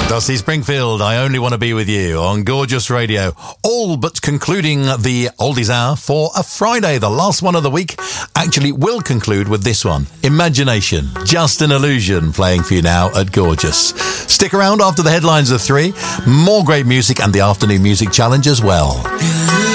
Dusty Springfield, I Only Want to Be With You on Gorgeous Radio. All but concluding the Oldies Hour for a Friday. The last one of the week actually will conclude with this one. Imagination, Just an Illusion, playing for you now at Gorgeous. Stick around after the headlines of 3. More great music and the afternoon music challenge as well.